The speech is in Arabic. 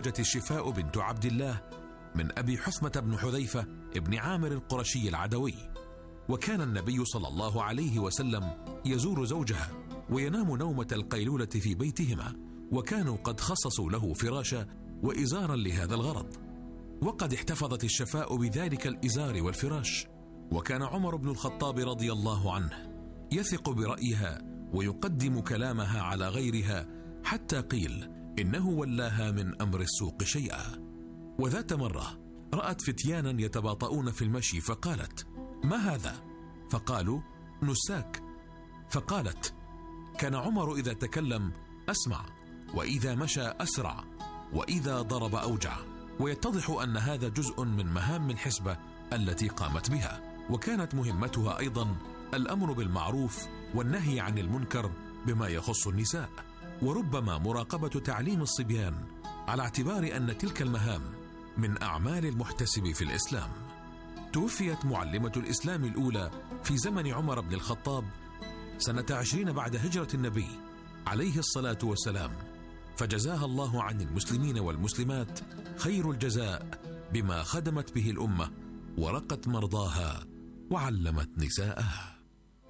زوجة الشفاء بنت عبد الله من أبي حثمة بن حذيفة ابن عامر القرشي العدوي. وكان النبي صلى الله عليه وسلم يزور زوجها وينام نومة القيلولة في بيتهما، وكانوا قد خصصوا له فراشا وإزارا لهذا الغرض، وقد احتفظت الشفاء بذلك الإزار والفراش. وكان عمر بن الخطاب رضي الله عنه يثق برأيها ويقدم كلامها على غيرها، حتى قيل إنه ولاها من أمر السوق شيئا. وذات مرة رأت فتيانا يتباطؤون في المشي فقالت: ما هذا؟ فقالوا: نساك. فقالت: كان عمر إذا تكلم أسمع، وإذا مشى أسرع، وإذا ضرب أوجع. ويتضح أن هذا جزء من مهام الحسبة التي قامت بها، وكانت مهمتها أيضا الأمر بالمعروف والنهي عن المنكر بما يخص النساء، وربما مراقبة تعليم الصبيان، على اعتبار أن تلك المهام من أعمال المحتسب في الإسلام. توفيت معلمة الإسلام الأولى في زمن عمر بن الخطاب سنة 20 بعد هجرة النبي عليه الصلاة والسلام، فجزاها الله عن المسلمين والمسلمات خير الجزاء بما خدمت به الأمة ورقت مرضاها وعلمت نساءها.